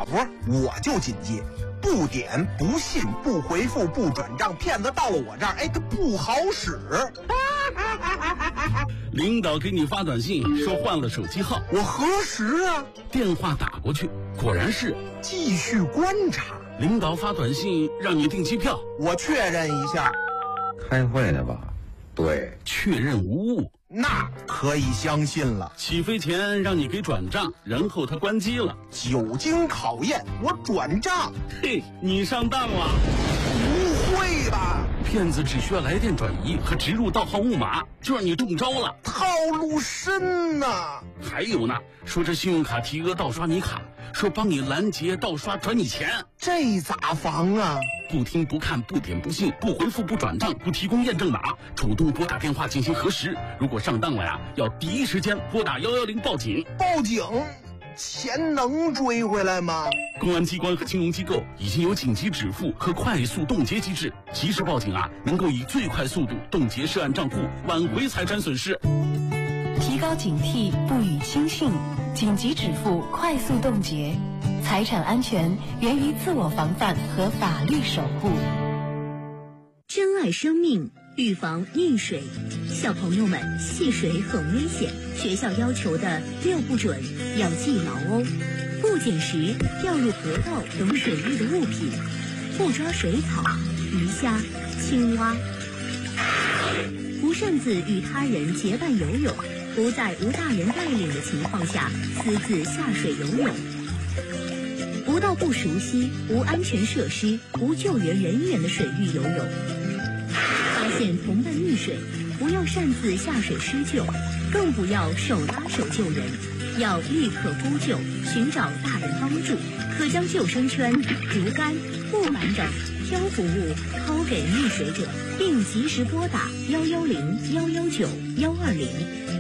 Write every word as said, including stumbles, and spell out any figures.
活我就紧接，不点不信不回复不转账，骗子到了我这儿，哎，他不好使。 领导给你发短信说换了手机号， 我核实啊， 电话打过去，果然是继续观察。 领导发短信让你订机票， 我确认一下， 开会的吧？对， 确认无误， 那可以相信了。 起飞前让你给转账，然后他关机了， 久经考验，我转账。 嘿，你上当了。 不会吧？ 骗子只需要来电转移和植入盗号木马，就让你中招了。 套路深呐！ 还有呢，说这信用卡提额盗刷你卡，说帮你拦截盗刷转你钱， 这咋防啊？ 不听不看不点不信不回复不转账不提供验证码，主动拨打电话进行核实。如果上当了呀，要第一时间拨打一一零报警。 报警？钱能追回来吗？ 公安机关和金融机构已经有紧急止付和快速冻结机制，及时报警啊，能够以最快速度冻结涉案账户，挽回财产损失。 提高警惕，不予轻信，紧急止付，快速冻结。财产安全源于自我防范和法律守护。 珍爱生命，预防溺水。小朋友们，戏水很危险，学校要求的六不准要记牢哦。不捡拾掉入河道等水域的物品，不抓水草、鱼虾、青蛙，不擅自与他人结伴游泳，不在无大人带领的情况下私自下水游泳，不到不熟悉、无安全设施、无救援人员的水域游泳。发现同伴溺水，不要擅自下水施救，更不要手拉手救人，要立刻呼救，寻找大人帮助。可将救生圈、竹竿、木板等漂浮物抛给溺水者，并及时拨打幺幺零、幺幺九、幺二零。